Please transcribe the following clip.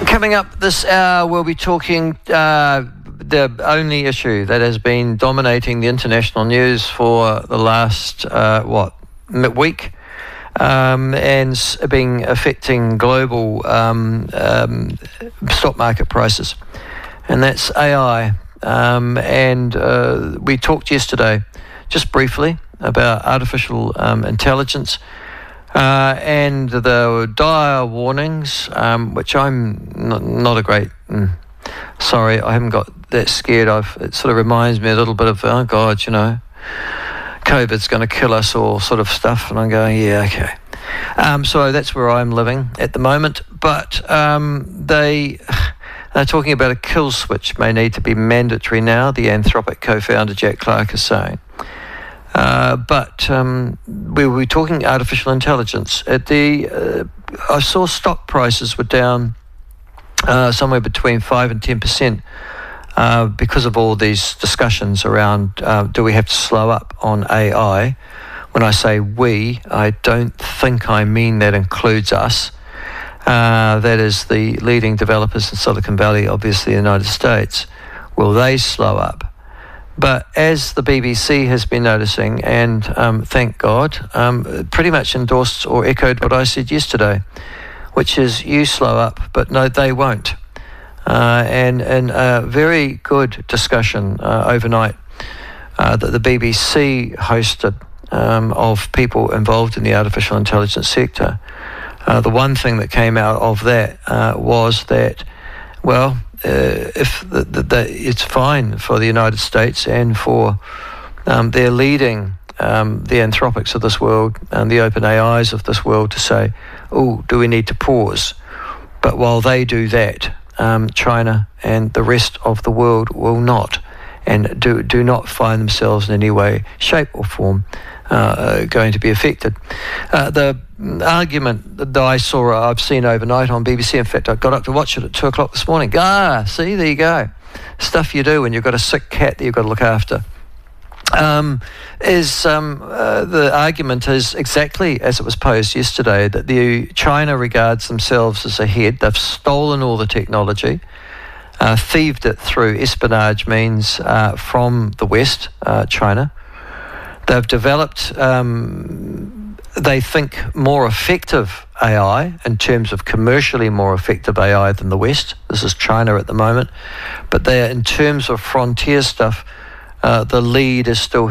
Coming up this hour, we'll be talking the only issue that has been dominating the international news for the last, week, and being affecting global stock market prices. And that's AI. We talked yesterday, just briefly, about artificial intelligence. And the dire warnings, which I'm not a great... sorry, I haven't got that scared. It sort of reminds me a little bit of, oh God, COVID's going to kill us or sort of stuff. And I'm going, yeah, okay. So that's where I'm living at the moment. But they're talking about a kill switch may need to be mandatory now, the Anthropic co-founder Jack Clark is saying. But we were talking artificial intelligence. I saw stock prices were down somewhere between 5 and 10% because of all these discussions around do we have to slow up on AI. When I say we, I don't think I mean that includes us. That is the leading developers in Silicon Valley, obviously the United States. Will they slow up? But as the BBC has been noticing, and thank God, pretty much endorsed or echoed what I said yesterday, which is you slow up, but no, they won't. And a very good discussion overnight that the BBC hosted of people involved in the artificial intelligence sector. The one thing that came out of that was that, well, if it's fine for the United States and for their leading the Anthropics of this world and the OpenAIs of this world to say, oh, do we need to pause? But while they do that, China and the rest of the world will not, and do not find themselves in any way, shape or form going to be affected. The argument that I've seen overnight on BBC, in fact I got up to watch it at 2 o'clock this morning. See, there you go. Stuff you do when you've got a sick cat that you've got to look after. The argument is exactly as it was posed yesterday, that China regards themselves as ahead. They've stolen all the technology, thieved it through espionage means from the West, China. They've developed, they think, more effective AI in terms of commercially more effective AI than the West. This is China at the moment. But in terms of frontier stuff, the lead is still